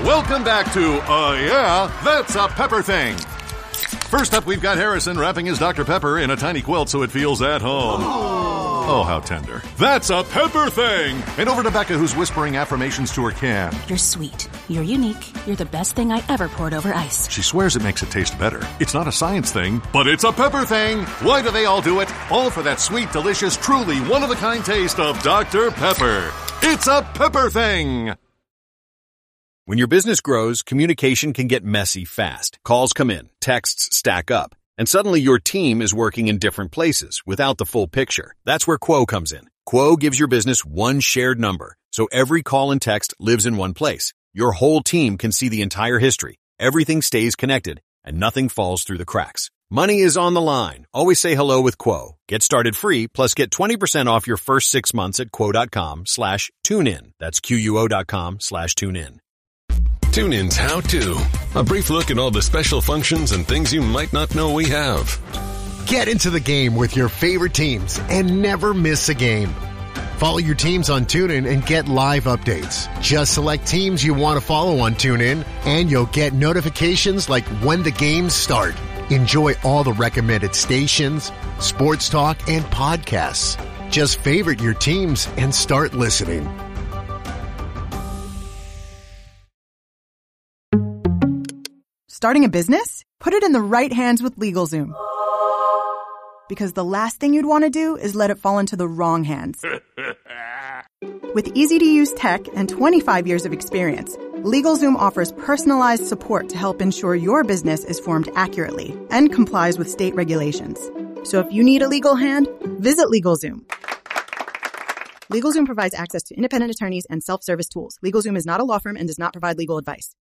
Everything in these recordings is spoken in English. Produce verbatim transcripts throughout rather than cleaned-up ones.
Welcome back to, uh, yeah, That's a Pepper Thing. First up, we've got Harrison wrapping his Doctor Pepper in a tiny quilt so it feels at home. Oh, how tender. That's a Pepper Thing. And over to Becca, who's whispering affirmations to her can. You're sweet. You're unique. You're the best thing I ever poured over ice. She swears it makes it taste better. It's not a science thing, but it's a pepper thing. Why do they all do it? All for that sweet, delicious, truly one-of-a-kind taste of Doctor Pepper. It's a Pepper Thing. When your business grows, communication can get messy fast. Calls come in, texts stack up, and suddenly your team is working in different places without the full picture. That's where Quo comes in. Quo gives your business one shared number, so every call and text lives in one place. Your whole team can see the entire history. Everything stays connected, and nothing falls through the cracks. Money is on the line. Always say hello with Quo. Get started free, plus get twenty percent off your first six months at quo.com slash tune in. That's Q-U-O dot com slash tune in. TuneIn's How To. A brief look at all the special functions and things you might not know we have. Get into the game with your favorite teams and never miss a game. Follow your teams on TuneIn and get live updates. Just select teams you want to follow on TuneIn, and you'll get notifications like when the games start. Enjoy all the recommended stations, sports talk, and podcasts. Just favorite your teams and start listening. Starting a business? Put it in the right hands with LegalZoom. Because the last thing you'd want to do is let it fall into the wrong hands. With easy-to-use tech and twenty-five years of experience, LegalZoom offers personalized support to help ensure your business is formed accurately and complies with state regulations. So if you need a legal hand, visit LegalZoom. LegalZoom provides access to independent attorneys and self-service tools. LegalZoom is not a law firm and does not provide legal advice.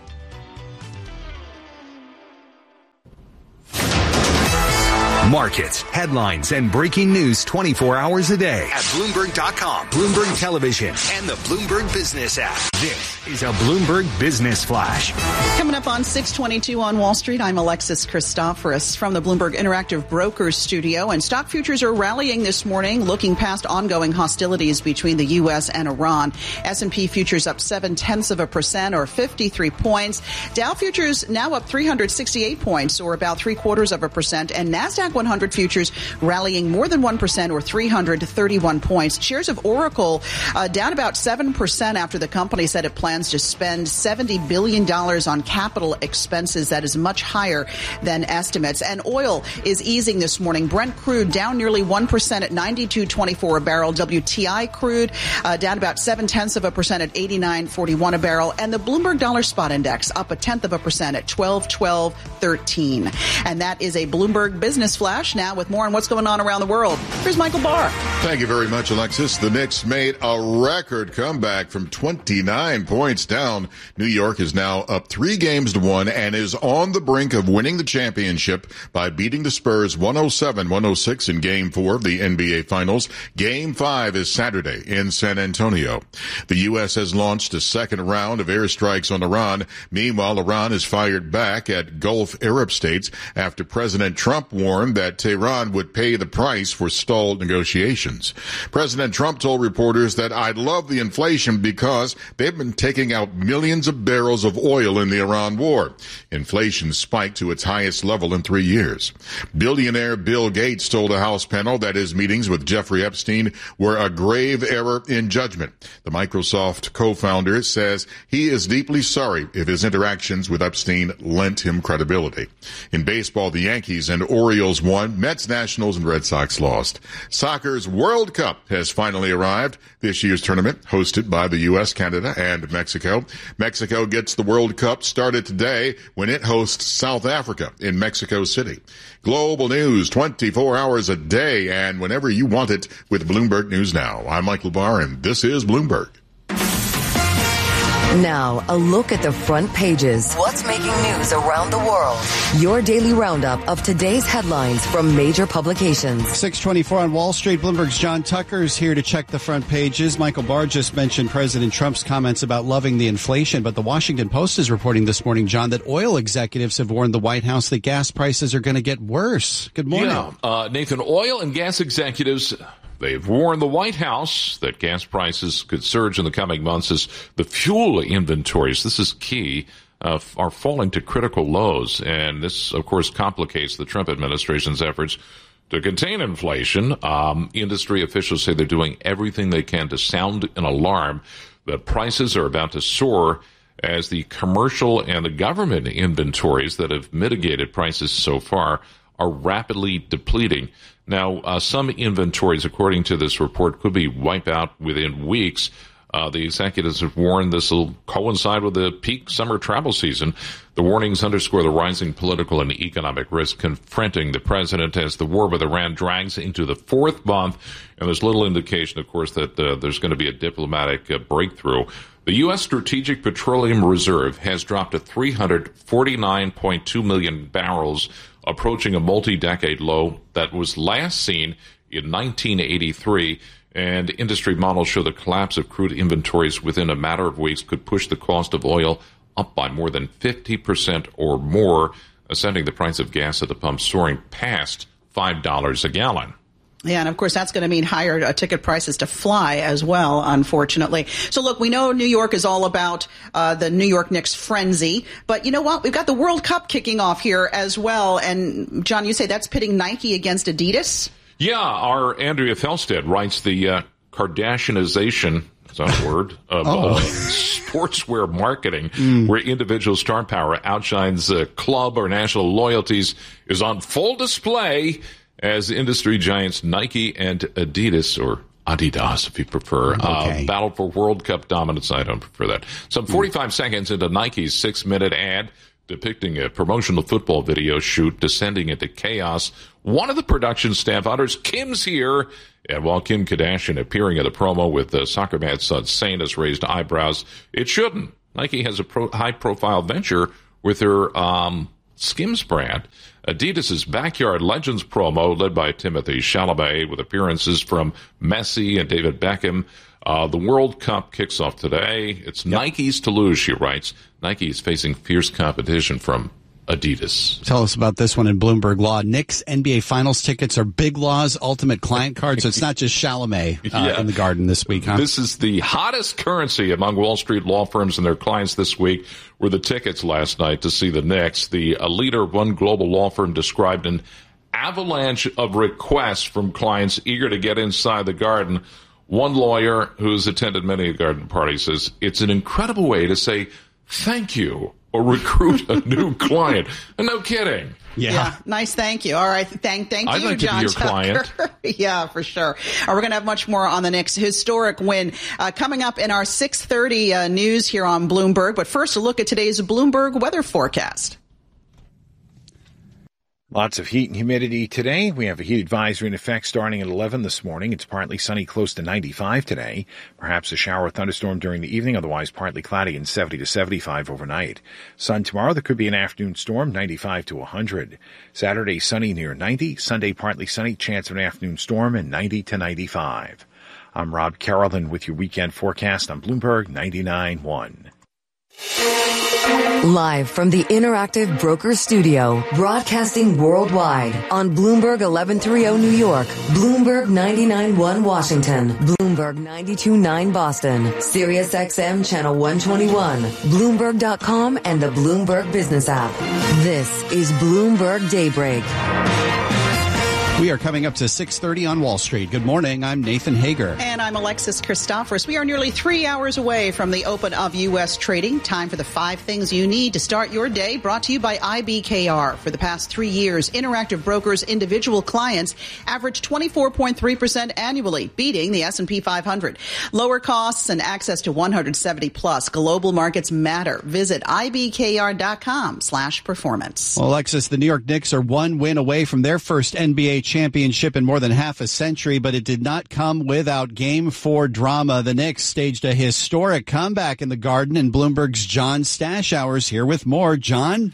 Markets, headlines, and breaking news twenty-four hours a day at Bloomberg dot com, Bloomberg Television, and the Bloomberg Business app. This is a Bloomberg Business Flash. Coming up on six twenty-two on Wall Street, I'm Alexis Christoforous from the Bloomberg Interactive Brokers studio. And stock futures are rallying this morning, looking past ongoing hostilities between the U S and Iran. S and P futures up seven-tenths of a percent, or fifty-three points. Dow futures now up three hundred sixty-eight points, or about three-quarters of a percent. And NASDAQ one hundred futures rallying more than one percent, or three hundred thirty-one points. Shares of Oracle uh, down about seven percent after the company said it plans to spend seventy billion dollars on capital expenses. That is much higher than estimates. And oil is easing this morning. Brent crude down nearly one percent at ninety-two twenty-four a barrel. W T I crude uh, down about seven-tenths of a percent at eighty-nine forty-one a barrel. And the Bloomberg Dollar Spot Index up a tenth of a percent at twelve twelve thirteen. And that is a Bloomberg Business Flash. Now with more on what's going on around the world, here's Michael Barr. Thank you very much, Alexis. The Knicks made a record comeback from twenty-nine points down. New York is now up three games to one and is on the brink of winning the championship by beating the Spurs one oh seven one oh six in Game four of the N B A Finals. Game five is Saturday in San Antonio. The U S has launched a second round of airstrikes on Iran. Meanwhile, Iran has fired back at Gulf Arab states after President Trump warned that Tehran would pay the price for stalled negotiations. President Trump told reporters that I'd love the inflation because they've been taking out millions of barrels of oil in the Iran war. Inflation spiked to its highest level in three years. Billionaire Bill Gates told a House panel that his meetings with Jeffrey Epstein were a grave error in judgment. The Microsoft co-founder says he is deeply sorry if his interactions with Epstein lent him credibility. In baseball, the Yankees and Orioles won. Mets, Nationals, and Red Sox lost. Soccer's World Cup has finally arrived. This year's tournament, hosted by the U S, Canada, and Mexico. Mexico gets the World Cup started today when it hosts South Africa in Mexico City. Global news twenty-four hours a day and whenever you want it with Bloomberg News Now. I'm Michael Barr, and this is Bloomberg. Now, a look at the front pages. What's making news around the world? Your daily roundup of today's headlines from major publications. six twenty-four on Wall Street. Bloomberg's John Tucker is here to check the front pages. Michael Barr just mentioned President Trump's comments about loving the inflation, but the Washington Post is reporting this morning, John, that oil executives have warned the White House that gas prices are going to get worse. Good morning. Yeah, uh, Nathan, oil and gas executives They've warned the White House that gas prices could surge in the coming months as the fuel inventories, this is key, uh, are falling to critical lows. And this, of course, complicates the Trump administration's efforts to contain inflation. Um, industry officials say they're doing everything they can to sound an alarm that prices are about to soar as the commercial and the government inventories that have mitigated prices so far are rapidly depleting. Now, uh, some inventories, according to this report, could be wiped out within weeks. Uh, the executives have warned this will coincide with the peak summer travel season. The warnings underscore the rising political and economic risk confronting the president as the war with Iran drags into the fourth month. And there's little indication, of course, that uh, there's going to be a diplomatic uh, breakthrough. The U S. Strategic Petroleum Reserve has dropped to three hundred forty-nine point two million barrels, approaching a multi-decade low that was last seen in nineteen eighty-three. And industry models show the collapse of crude inventories within a matter of weeks could push the cost of oil up by more than fifty percent or more, sending the price of gas at the pump soaring past five dollars a gallon. Yeah, and of course, that's going to mean higher uh, ticket prices to fly as well, unfortunately. So, look, we know New York is all about uh, the New York Knicks frenzy. But you know what? We've got the World Cup kicking off here as well. And, John, you say that's pitting Nike against Adidas? Yeah, our Andrea Felstead writes the uh, Kardashianization, is that a word, of oh. uh, sportswear marketing, mm. where individual star power outshines uh, club or national loyalties, is on full display as industry giants Nike and Adidas, or Adidas if you prefer, okay. uh, battle for World Cup dominance. I don't prefer that. Some forty-five mm. seconds into Nike's six-minute ad depicting a promotional football video shoot descending into chaos, one of the production staff utters, "Kim's here." And while Kim Kardashian appearing at a promo with the soccer man's son Saint has raised eyebrows, it shouldn't. Nike has a pro- high-profile venture with her um, Skims brand. Adidas' Backyard Legends promo, led by Timothée Chalamet, with appearances from Messi and David Beckham. Uh, the World Cup kicks off today. It's yep. Nike's to lose, she writes. Nike is facing fierce competition from Adidas. Tell us about this one in Bloomberg Law. Knicks N B A Finals tickets are Big Law's ultimate client card, so it's not just Chalamet uh, yeah. in the Garden this week, huh? This is the hottest currency among Wall Street law firms and their clients this week were the tickets last night to see the Knicks. The a leader of one global law firm described an avalanche of requests from clients eager to get inside the Garden. One lawyer who's attended many Garden parties says it's an incredible way to say thank you or recruit a new client. And no kidding. Yeah. yeah. Nice. Thank you. All right. Thank, thank I'd you, like John to be your Tucker. client. Yeah, for sure. Uh, we're going to have much more on the Knicks' historic win uh, coming up in our six thirty uh, news here on Bloomberg. But first, a look at today's Bloomberg weather forecast. Lots of heat and humidity today. We have a heat advisory in effect starting at eleven this morning. It's partly sunny, close to ninety-five today. Perhaps a shower or thunderstorm during the evening, otherwise partly cloudy and seventy to seventy-five overnight. Sun tomorrow, there could be an afternoon storm, ninety-five to one hundred. Saturday, sunny near ninety. Sunday, partly sunny, chance of an afternoon storm, and ninety to ninety-five. I'm Rob Carrollton with your weekend forecast on Bloomberg ninety-nine point one. Live from the Interactive Brokers Studio, broadcasting worldwide on Bloomberg eleven thirty New York, Bloomberg ninety-nine point one Washington, Bloomberg ninety-two point nine Boston, Sirius X M Channel one twenty-one, Bloomberg dot com, and the Bloomberg Business app. This is Bloomberg Daybreak. We are coming up to six thirty on Wall Street. Good morning. I'm Nathan Hager. And I'm Alexis Christophorus. We are nearly three hours away from the open of U S trading. Time for the five things you need to start your day. Brought to you by I B K R. For the past three years, Interactive Brokers' individual clients averaged twenty-four point three percent annually, beating the S and P five hundred. Lower costs and access to one hundred seventy plus global markets matter. Visit I B K R dot com slash performance. Well, Alexis, the New York Knicks are one win away from their first N B A championship in more than half a century, but it did not come without Game four drama. The Knicks staged a historic comeback in the Garden, and Bloomberg's John Stashhour's here with more. John?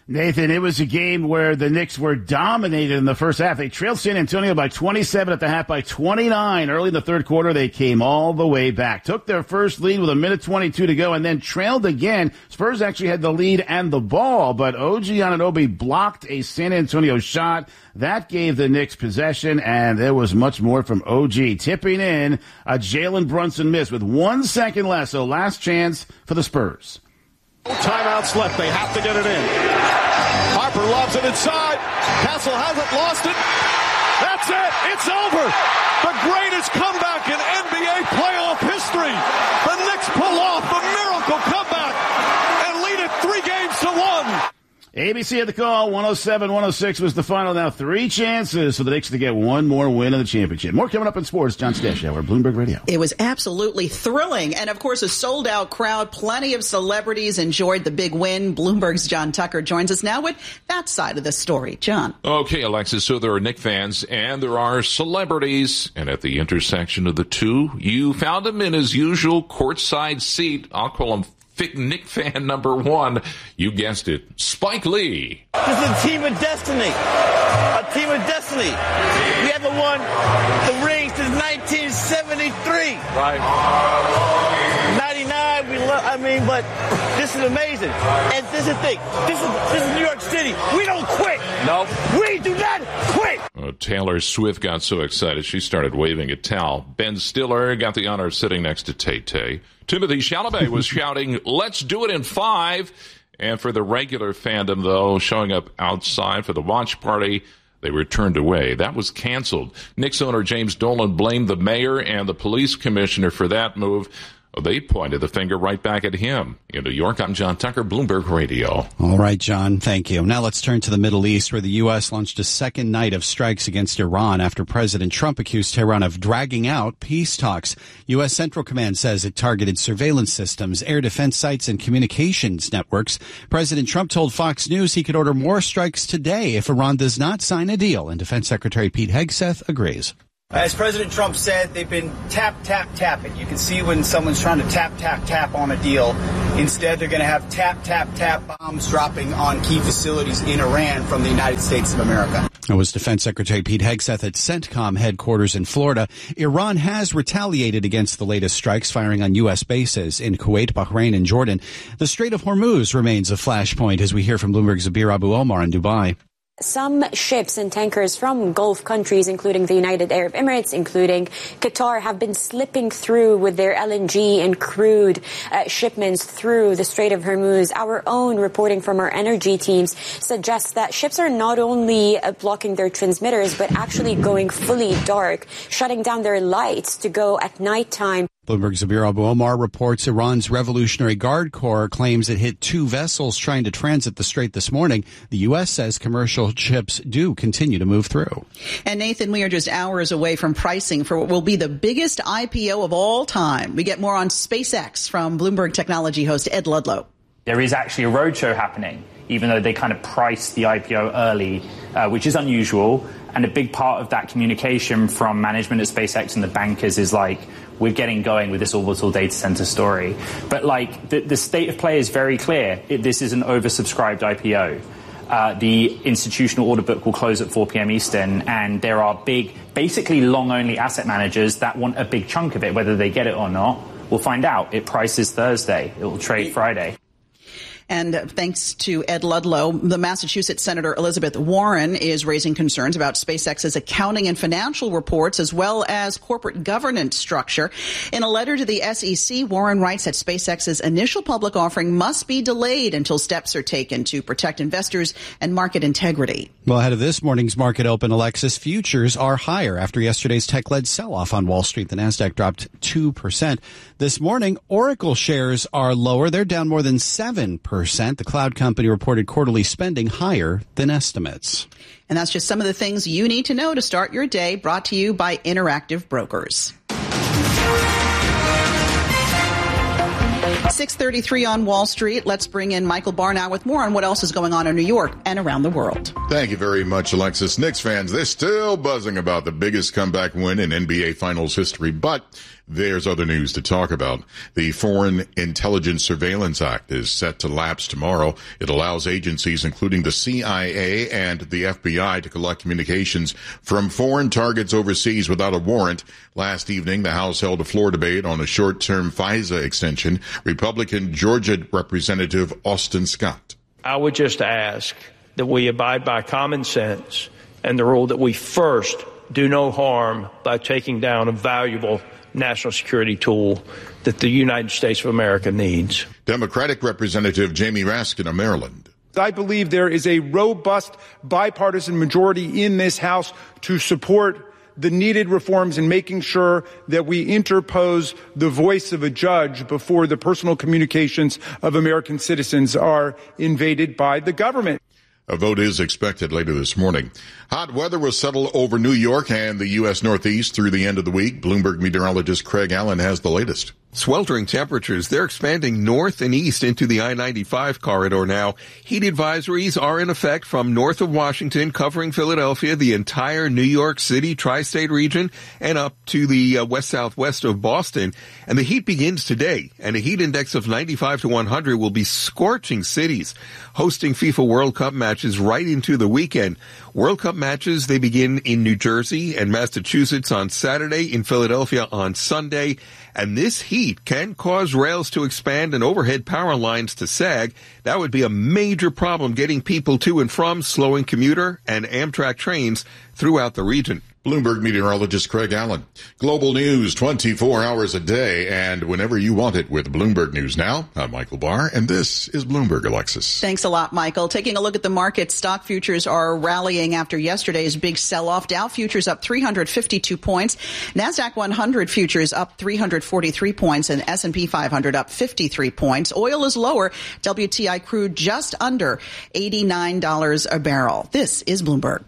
Nathan, it was a game where the Knicks were dominated in the first half. They trailed San Antonio by twenty-seven at the half, by twenty-nine. Early in the third quarter, they came all the way back. Took their first lead with a minute twenty-two to go and then trailed again. Spurs actually had the lead and the ball, but O G Anunoby blocked a San Antonio shot. That gave the Knicks possession, and there was much more from O G. Tipping in a Jalen Brunson miss with one second left, so last chance for the Spurs. Timeouts left. They have to get it in. Harper lobs it inside. Castle hasn't lost it. That's it. It's over. The greatest comeback in N B A playoff history. The Knicks pull off a miracle comeback and lead it three games to one. A B C had the call. one oh seven one oh six was the final. Now three chances for the Knicks to get one more win in the championship. More coming up in sports. John Stash Hour, Bloomberg Radio. It was absolutely thrilling. And, of course, a sold-out crowd. Plenty of celebrities enjoyed the big win. Bloomberg's John Tucker joins us now with that side of the story. John. Okay, Alexis, so there are Knick fans and there are celebrities. And at the intersection of the two, you found him in his usual courtside seat. I'll call him Knick fan number one. You guessed it, Spike Lee. This is a team of destiny. A team of destiny. We haven't won the ring since nineteen seventy-three. Right. ninety-nine, we love, I mean, but this is amazing. And this is the thing. This is, this is New York City. We don't quit. No. We do not quit. Oh, Taylor Swift got so excited she started waving a towel. Ben Stiller got the honor of sitting next to Tay-Tay. Timothy Chalamet was shouting, "Let's do it in five." And for the regular fandom, though, showing up outside for the watch party, they were turned away. That was canceled. Knicks owner James Dolan blamed the mayor and the police commissioner for that move. They pointed the finger right back at him. In New York, I'm John Tucker, Bloomberg Radio. All right, John, thank you. Now let's turn to the Middle East, where the U S launched a second night of strikes against Iran after President Trump accused Tehran of dragging out peace talks. U S Central Command says it targeted surveillance systems, air defense sites, and communications networks. President Trump told Fox News he could order more strikes today if Iran does not sign a deal, and Defense Secretary Pete Hegseth agrees. As President Trump said, they've been tap, tap, tapping. You can see when someone's trying to tap, tap, tap on a deal. Instead, they're going to have tap, tap, tap bombs dropping on key facilities in Iran from the United States of America. It was Defense Secretary Pete Hegseth at CENTCOM headquarters in Florida. Iran has retaliated against the latest strikes, firing on U S bases in Kuwait, Bahrain, and Jordan. The Strait of Hormuz remains a flashpoint, as we hear from Bloomberg's Zabir Abu Omar in Dubai. Some ships and tankers from Gulf countries, including the United Arab Emirates, including Qatar, have been slipping through with their L N G and crude uh, shipments through the Strait of Hormuz. Our own reporting from our energy teams suggests that ships are not only uh, blocking their transmitters, but actually going fully dark, shutting down their lights to go at nighttime. Bloomberg's Zabir Abu Omar reports Iran's Revolutionary Guard Corps claims it hit two vessels trying to transit the strait this morning. The U S says commercial ships do continue to move through. And Nathan, we are just hours away from pricing for what will be the biggest I P O of all time. We get more on SpaceX from Bloomberg technology host Ed Ludlow. There is actually a roadshow happening, even though they kind of priced the I P O early, uh, which is unusual. And a big part of that communication from management at SpaceX and the bankers is like, we're getting going with this orbital data center story. But like the, the state of play is very clear. It, this is an oversubscribed I P O. Uh, the institutional order book will close at four p.m. Eastern, and there are big, basically long-only asset managers that want a big chunk of it, whether they get it or not. We'll find out. It prices Thursday. It will trade Friday. And thanks to Ed Ludlow, the Massachusetts Senator Elizabeth Warren is raising concerns about SpaceX's accounting and financial reports, as well as corporate governance structure. In a letter to the S E C, Warren writes that SpaceX's initial public offering must be delayed until steps are taken to protect investors and market integrity. Well, ahead of this morning's market open, Alexis, futures are higher after yesterday's tech-led sell-off on Wall Street. The Nasdaq dropped two percent. This morning, Oracle shares are lower. They're down more than seven percent. The cloud company reported quarterly spending higher than estimates. And that's just some of the things you need to know to start your day, brought to you by Interactive Brokers. six thirty-three on Wall Street. Let's bring in Michael Barr now with more on what else is going on in New York and around the world. Thank you very much, Alexis. Knicks fans, they're still buzzing about the biggest comeback win in N B A Finals history, but There's other news to talk about. The Foreign Intelligence Surveillance Act is set to lapse tomorrow. It allows agencies, including the C I A and the F B I, to collect communications from foreign targets overseas without a warrant. Last evening, the House held a floor debate on a short-term FISA extension. Republican Georgia Representative Austin Scott. I would just ask that we abide by common sense and the rule that we first do no harm by taking down a valuable national security tool that the United States of America needs. Democratic Representative Jamie Raskin of Maryland. I believe there is a robust bipartisan majority in this House to support the needed reforms in making sure that we interpose the voice of a judge before the personal communications of American citizens are invaded by the government. A vote is expected later this morning. Hot weather will settle over New York and the U S Northeast through the end of the week. Bloomberg meteorologist Craig Allen has the latest. Sweltering temperatures, they're expanding north and east into the I ninety-five corridor now. Heat advisories are in effect from north of Washington, covering Philadelphia, the entire New York City tri-state region, and up to the uh, west-southwest of Boston. And the heat begins today, and a heat index of ninety-five to one hundred will be scorching cities, hosting FIFA World Cup matches right into the weekend. World Cup matches, they begin in New Jersey and Massachusetts on Saturday, in Philadelphia on Sunday. And this heat can cause rails to expand and overhead power lines to sag. That would be a major problem getting people to and from, slowing commuter and Amtrak trains throughout the region. Bloomberg meteorologist Craig Allen. Global news twenty-four hours a day and whenever you want it with Bloomberg News Now. I'm Michael Barr, and this is Bloomberg, Alexis. Thanks a lot, Michael. Taking a look at the market, stock futures are rallying after yesterday's big sell-off. Dow futures up three hundred fifty-two points. NASDAQ one hundred futures up three hundred forty-three points, and S and P five hundred up fifty-three points. Oil is lower. W T I crude just under eighty-nine dollars a barrel. This is Bloomberg.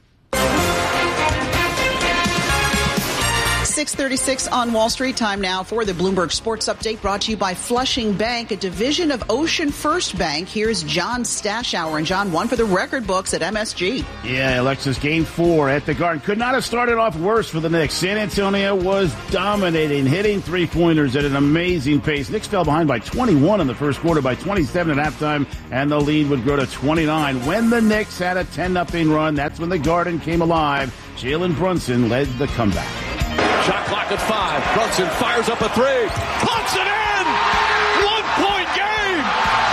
six thirty-six on Wall Street. Time now for the Bloomberg Sports Update, brought to you by Flushing Bank, a division of Ocean First Bank. Here's John Stashower. And John, one for the record books at M S G. Yeah, Alexis, game four at the Garden. Could not have started off worse for the Knicks. San Antonio was dominating, hitting three-pointers at an amazing pace. Knicks fell behind by twenty-one in the first quarter, by twenty-seven at halftime, and the lead would grow to twenty-nine. When the Knicks had a ten nothing run, that's when the Garden came alive. Jalen Brunson led the comeback. Shot clock at five. Brunson fires up a three. Puts it in! One-point game!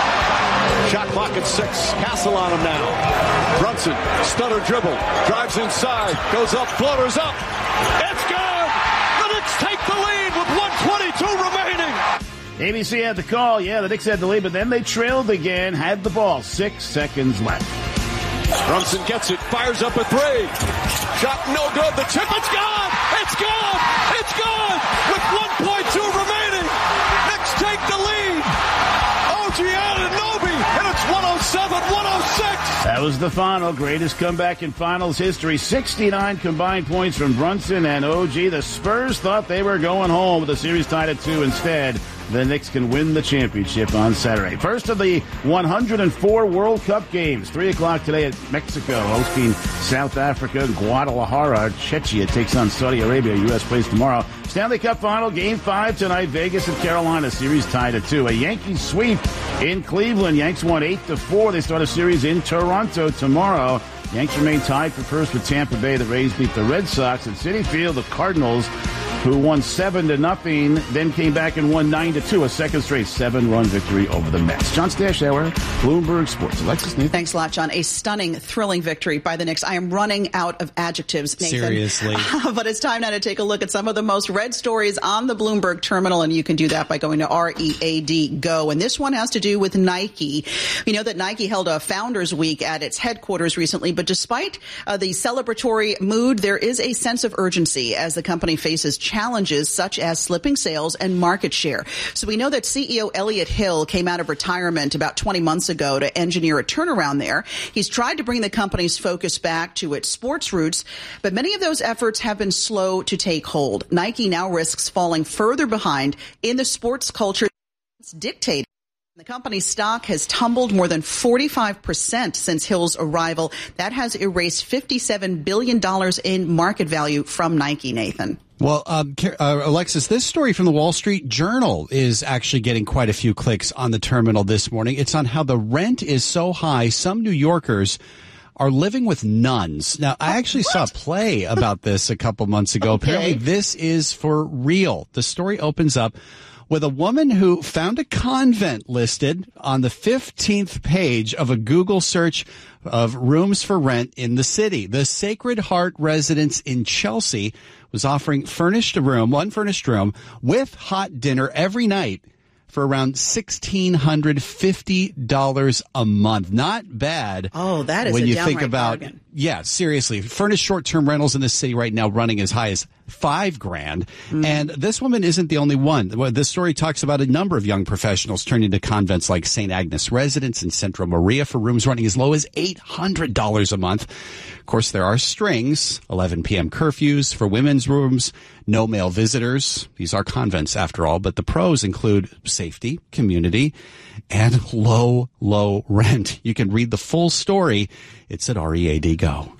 Shot clock at six. Castle on him now. Brunson, stutter dribble. Drives inside. Goes up. Floaters up. It's good! The Knicks take the lead with one twenty-two remaining. A B C had the call. Yeah, the Knicks had the lead, but then they trailed again. Had the ball. Six seconds left. Brunson gets it, fires up a three. Shot no good. The tip, it's gone. It's gone. It's gone. With one point two remaining. Knicks take the lead. O G Anunoby, and it's one oh seven one oh six. That was the final. Greatest comeback in finals history. sixty-nine combined points from Brunson and O G. The Spurs thought they were going home with the series tied at two. Instead, the Knicks can win the championship on Saturday. First of the one hundred four World Cup games. three o'clock today at Mexico, hosting South Africa. Guadalajara. Czechia takes on Saudi Arabia. U S plays tomorrow. Stanley Cup final, game five tonight. Vegas and Carolina. Series tied at two. A Yankees sweep in Cleveland. Yanks won eight to four. They start a series in Toronto tomorrow. Yanks remain tied for first with Tampa Bay. The Rays beat the Red Sox at Citi Field. The Cardinals, who won seven to nothing, then came back and won nine to two, a second straight seven-run victory over the Mets. John Stashower, Bloomberg Sports. Alexis Nathan. Thanks a lot, John. A stunning, thrilling victory by the Knicks. I am running out of adjectives, Nathan. Seriously. But it's time now to take a look at some of the most read stories on the Bloomberg terminal, and you can do that by going to R E A D Go. And this one has to do with Nike. We know that Nike held a Founders Week at its headquarters recently, but despite uh, the celebratory mood, there is a sense of urgency as the company faces challenges such as slipping sales and market share. So we know that C E O Elliott Hill came out of retirement about twenty months ago to engineer a turnaround there. He's tried to bring the company's focus back to its sports roots, but many of those efforts have been slow to take hold. Nike now risks falling further behind in the sports culture that's dictated. The company's stock has tumbled more than forty-five percent since Hill's arrival. That has erased fifty-seven billion dollars in market value from Nike, Nathan. Well, um, uh, Alexis, this story from the Wall Street Journal is actually getting quite a few clicks on the terminal this morning. It's on how the rent is so high, some New Yorkers are living with nuns. Now, I actually what? saw a play about this a couple months ago. Okay. Apparently, this is for real. The story opens up with a woman who found a convent listed on the fifteenth page of a Google search of rooms for rent in the city. The Sacred Heart residence in Chelsea was offering furnished a room, one furnished room with hot dinner every night for around one thousand six hundred fifty dollars a month. Not bad. Oh, that is when a you downright think about bargain. Yeah, seriously. Furnished short-term rentals in the city right now running as high as five grand. Mm. And this woman isn't the only one. This story talks about a number of young professionals turning to convents like Saint Agnes Residence and Centro Maria for rooms running as low as eight hundred dollars a month. Of course, there are strings, eleven p.m. curfews for women's rooms, no male visitors. These are convents, after all, but the pros include safety, community, and low, low rent. You can read the full story. It's at R E A D Go.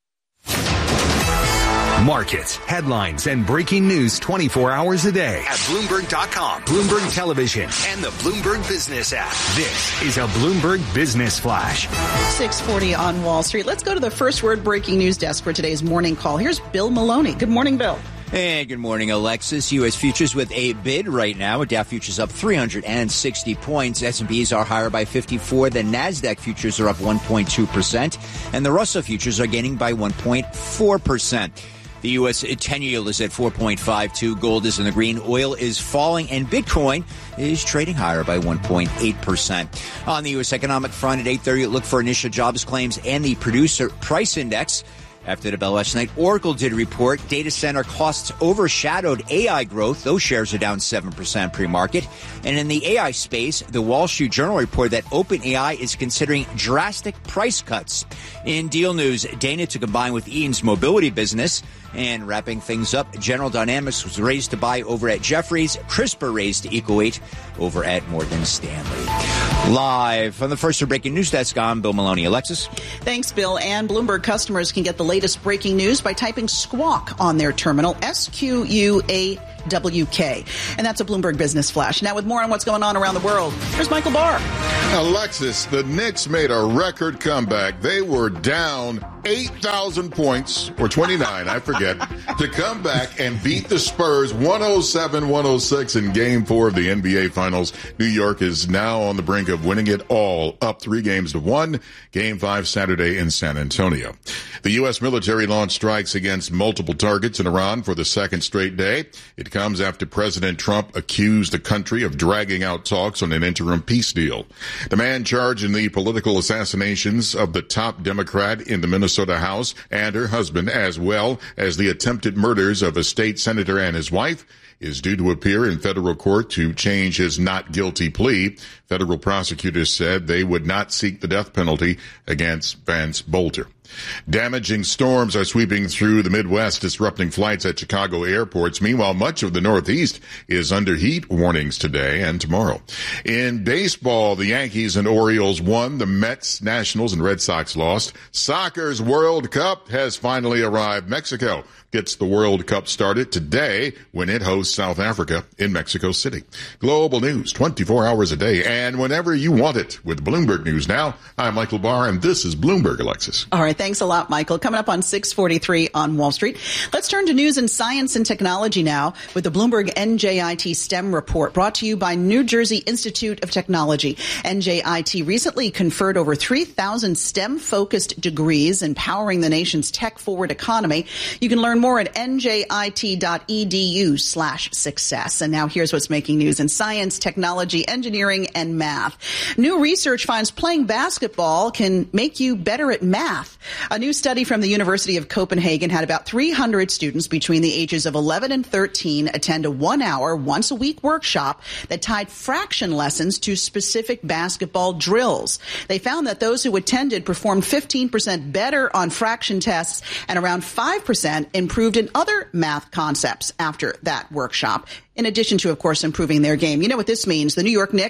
Markets, headlines, and breaking news twenty-four hours a day at Bloomberg dot com, Bloomberg Television, and the Bloomberg Business app. This is a Bloomberg Business Flash. six forty on Wall Street. Let's go to the first word breaking news desk for today's morning call. Here's Bill Maloney. Good morning, Bill. Hey, good morning, Alexis. U S futures with a bid right now. Dow futures up three hundred sixty points. S and P's are higher by fifty-four. The NASDAQ futures are up one point two percent. And the Russell futures are gaining by one point four percent. The U S ten yield is at four point five two. Gold is in the green. Oil is falling. And Bitcoin is trading higher by one point eight percent. On the U S economic front at eight thirty, look for initial jobs claims and the producer price index. After the bell last night, Oracle did report data center costs overshadowed A I growth. Those shares are down seven percent pre-market. And in the A I space, the Wall Street Journal reported that OpenAI is considering drastic price cuts. In deal news, Dana to combine with Eaton's mobility business. And wrapping things up, General Dynamics was raised to buy over at Jefferies. CRISPR raised to equal weight over at Morgan Stanley. Live from the first breaking news desk, I'm Bill Maloney. Alexis? Thanks, Bill. And Bloomberg customers can get the latest breaking news by typing Squawk on their terminal, S Q U A W K. And that's a Bloomberg Business Flash. Now with more on what's going on around the world, here's Michael Barr. Alexis, the Knicks made a record comeback. They were down eight thousand points, or twenty-nine, I forget, to come back and beat the Spurs one oh seven one oh six in Game four of the N B A Finals. New York is now on the brink of winning it all, up three games to one. Game five Saturday in San Antonio. The U S military launched strikes against multiple targets in Iran for the second straight day. It comes after President Trump accused the country of dragging out talks on an interim peace deal. The man charged in the political assassinations of the top Democrat in the Minnesota House and her husband, as well as the attempted murders of a state senator and his wife, is due to appear in federal court to change his not guilty plea. Federal prosecutors said they would not seek the death penalty against Vance Bolter. Damaging storms are sweeping through the Midwest, disrupting flights at Chicago airports. Meanwhile, much of the Northeast is under heat warnings today and tomorrow. In baseball, the Yankees and Orioles won. The Mets, Nationals, and Red Sox lost. Soccer's World Cup has finally arrived. Mexico gets the World Cup started today when it hosts South Africa in Mexico City. Global news twenty-four hours a day and whenever you want it with Bloomberg News Now. I'm Michael Barr, and this is Bloomberg, Alexis. All right. Thanks a lot, Michael. Coming up on six forty-three on Wall Street. Let's turn to news in science and technology now with the Bloomberg N J I T STEM report brought to you by New Jersey Institute of Technology. N J I T recently conferred over three thousand STEM-focused degrees empowering the nation's tech-forward economy. You can learn more at N J I T dot E D U slash success. And now here's what's making news in science, technology, engineering, and math. New research finds playing basketball can make you better at math. A new study from the University of Copenhagen had about three hundred students between the ages of eleven and thirteen attend a one-hour, once-a-week workshop that tied fraction lessons to specific basketball drills. They found that those who attended performed fifteen percent better on fraction tests and around five percent improved in other math concepts after that workshop, in addition to, of course, improving their game. You know what this means. The New York Knicks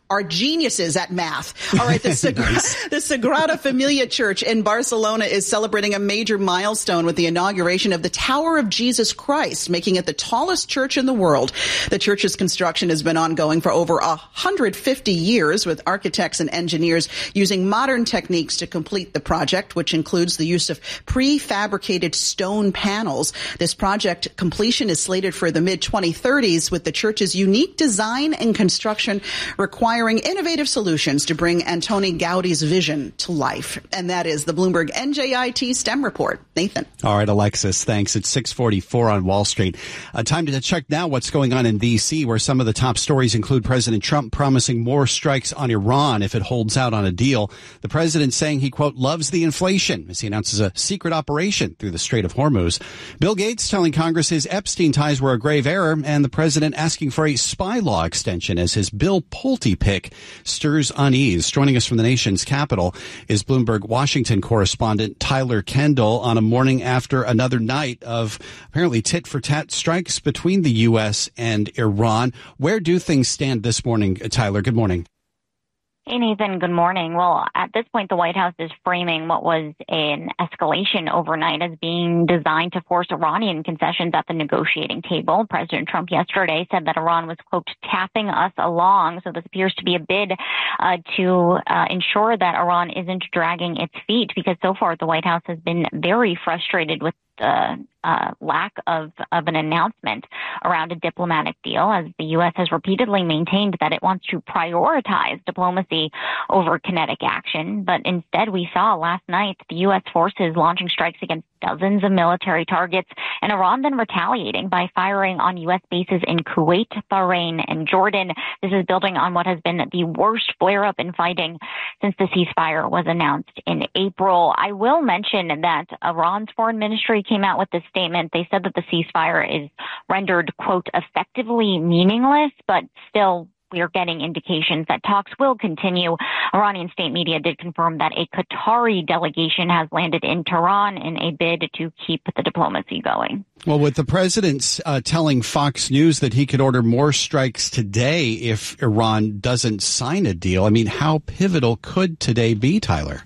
are geniuses at math. All right, the, Sagra- the Sagrada Familia Church in Barcelona is celebrating a major milestone with the inauguration of the Tower of Jesus Christ, making it the tallest church in the world. The church's construction has been ongoing for over one hundred fifty years, with architects and engineers using modern techniques to complete the project, which includes the use of prefabricated stone panels. This project completion is slated for the mid twenty thirties, with the church's unique design and construction requiring innovative solutions to bring Antoni Gaudi's vision to life. And that is the Bloomberg N J I T STEM report. Nathan. All right, Alexis, thanks. It's six forty-four on Wall Street. Uh, time to check now what's going on in D C, where some of the top stories include President Trump promising more strikes on Iran if it holds out on a deal. The president saying he, quote, loves the inflation as he announces a secret operation through the Strait of Hormuz. Bill Gates telling Congress his Epstein ties were a grave error, and the president asking for a spy law extension as his Bill Pulte pick stirs unease. Joining us from the nation's capital is Bloomberg Washington correspondent Tyler Kendall on a morning after another night of apparently tit-for-tat strikes between the U S and Iran. Where do things stand this morning, Tyler? Good morning. Hey, Nathan. Good morning. Well, at this point, the White House is framing what was an escalation overnight as being designed to force Iranian concessions at the negotiating table. President Trump yesterday said that Iran was, quote, tapping us along. So this appears to be a bid uh, to uh, ensure that Iran isn't dragging its feet, because so far the White House has been very frustrated with the uh, lack of, of an announcement around a diplomatic deal, as the U S has repeatedly maintained that it wants to prioritize diplomacy over kinetic action. But instead, we saw last night the U S forces launching strikes against dozens of military targets, and Iran then retaliating by firing on U S bases in Kuwait, Bahrain, and Jordan. This is building on what has been the worst flare-up in fighting since the ceasefire was announced in April. I will mention that Iran's foreign ministry came out with this statement. They said that the ceasefire is rendered, quote, effectively meaningless, but still we are getting indications that talks will continue. Iranian state media did confirm that a Qatari delegation has landed in Tehran in a bid to keep the diplomacy going. Well, with the president uh, telling Fox News that he could order more strikes today if Iran doesn't sign a deal, I mean, how pivotal could today be, Tyler?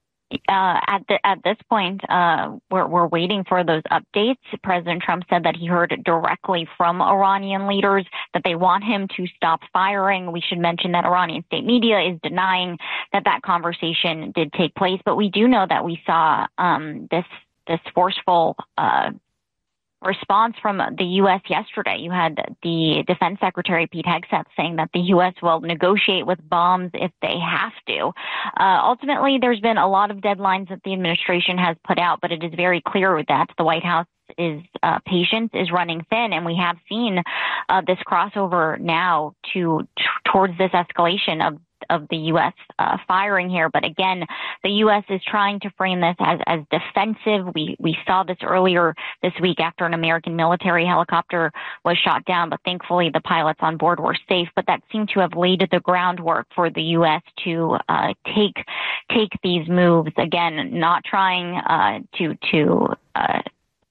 Uh, at the, at this point, uh, we're, we're waiting for those updates. President Trump said that he heard directly from Iranian leaders that they want him to stop firing. We should mention that Iranian state media is denying that that conversation did take place, but we do know that we saw um, this this forceful uh, response from the U S yesterday. You had the Defense Secretary Pete Hegseth saying that the U S will negotiate with bombs if they have to. Uh, ultimately, there's been a lot of deadlines that the administration has put out, but it is very clear that the White House is uh, patience is running thin, and we have seen uh, this crossover now to t- towards this escalation of of the U S uh, firing here. But again, the U S is trying to frame this as, as defensive. We we saw this earlier this week after an American military helicopter was shot down, but thankfully the pilots on board were safe. But that seemed to have laid the groundwork for the U S to uh, take take these moves. Again, not trying uh, to to uh,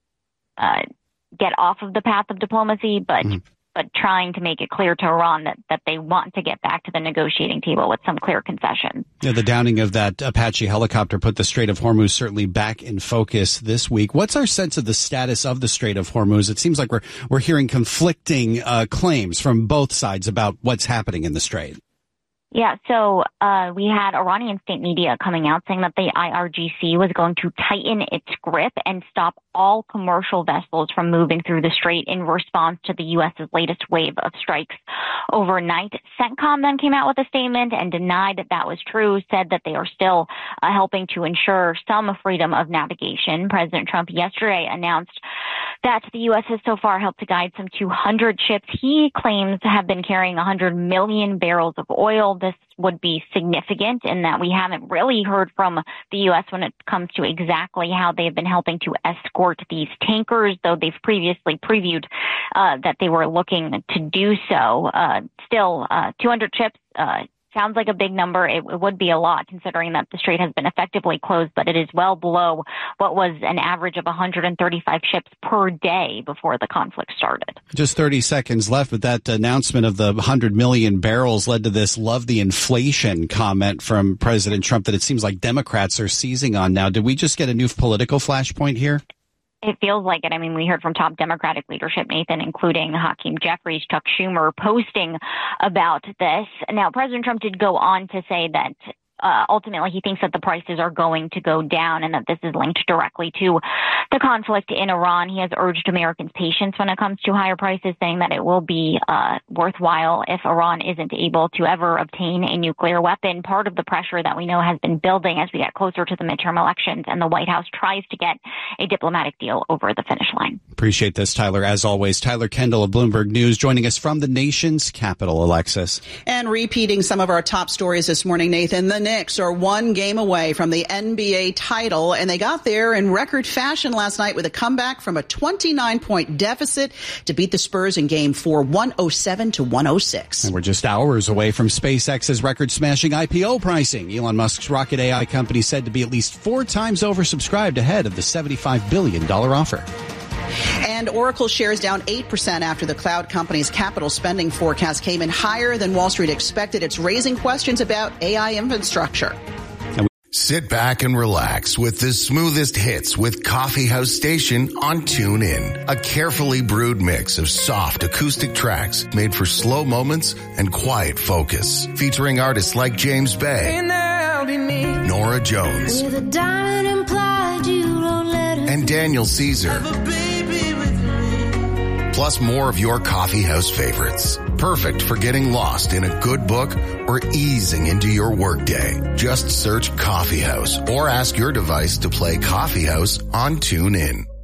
uh, get off of the path of diplomacy, but mm. but trying to make it clear to Iran that, that they want to get back to the negotiating table with some clear concessions. Yeah, the downing of that Apache helicopter put the Strait of Hormuz certainly back in focus this week. What's our sense of the status of the Strait of Hormuz? It seems like we're we're hearing conflicting uh, claims from both sides about what's happening in the Strait. Yeah, so uh, we had Iranian state media coming out saying that the I R G C was going to tighten its grip and stop all commercial vessels from moving through the strait in response to the U S's latest wave of strikes overnight. CENTCOM then came out with a statement and denied that that was true, said that they are still uh, helping to ensure some freedom of navigation. President Trump yesterday announced that the U S has so far helped to guide some two hundred ships he claims have been carrying one hundred million barrels of oil. This would be significant in that we haven't really heard from the U S when it comes to exactly how they've been helping to escort these tankers, though they've previously previewed uh, that they were looking to do so. Uh, still, uh, two hundred ships uh, sounds like a big number. It, it would be a lot considering that the strait has been effectively closed, but it is well below what was an average of one hundred thirty-five ships per day before the conflict started. Just thirty seconds left, but that announcement of the one hundred million barrels led to this love the inflation comment from President Trump that it seems like Democrats are seizing on now. Did we just get a new political flashpoint here? It feels like it. I mean, we heard from top Democratic leadership, Nathan, including Hakeem Jeffries, Chuck Schumer, posting about this. Now, President Trump did go on to say that Uh, ultimately, he thinks that the prices are going to go down and that this is linked directly to the conflict in Iran. He has urged Americans' patience when it comes to higher prices, saying that it will be uh, worthwhile if Iran isn't able to ever obtain a nuclear weapon. Part of the pressure that we know has been building as we get closer to the midterm elections and the White House tries to get a diplomatic deal over the finish line. Appreciate this, Tyler. As always, Tyler Kendall of Bloomberg News joining us from the nation's capital, Alexis. And repeating some of our top stories this morning, Nathan, the Knicks are one game away from the N B A title, and they got there in record fashion last night with a comeback from a twenty-nine point deficit to beat the Spurs in game four, one oh seven to one oh six. And we're just hours away from SpaceX's record-smashing I P O pricing. Elon Musk's rocket A I company said to be at least four times oversubscribed ahead of the seventy-five billion dollars offer. And Oracle shares down eight percent after the cloud company's capital spending forecast came in higher than Wall Street expected. It's raising questions about A I infrastructure. Sit back and relax with the smoothest hits with Coffee House Station on TuneIn. A carefully brewed mix of soft acoustic tracks made for slow moments and quiet focus. Featuring artists like James Bay, Nora Jones, and Daniel Caesar. Plus more of your coffee house favorites. Perfect for getting lost in a good book or easing into your workday. Just search Coffee House or ask your device to play Coffee House on TuneIn.